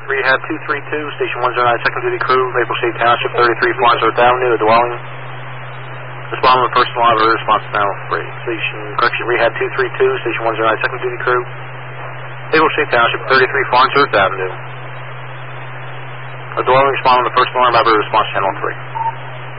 Rehab 232, Station 109, second duty crew, Maple Shade Township, 33 Farnsworth Avenue, a dwelling. Respond to the first alarm, response to panel 3. Correction, Rehab 232, Station 109, second duty crew, Maple Shade Township, 33 Farnsworth Avenue. A dwelling, respond to the first alarm, response channel 3.